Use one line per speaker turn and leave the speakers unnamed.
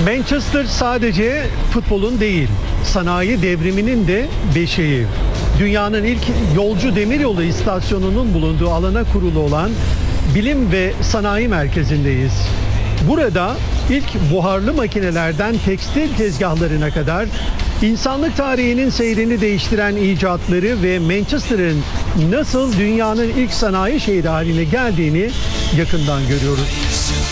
Manchester sadece futbolun değil, sanayi devriminin de beşiği. Dünyanın ilk yolcu demiryolu istasyonunun bulunduğu alana kurulu olan bilim ve sanayi merkezindeyiz. Burada ilk buharlı makinelerden tekstil tezgahlarına kadar insanlık tarihinin seyrini değiştiren icatları ve Manchester'ın nasıl dünyanın ilk sanayi şehri haline geldiğini yakından görüyoruz.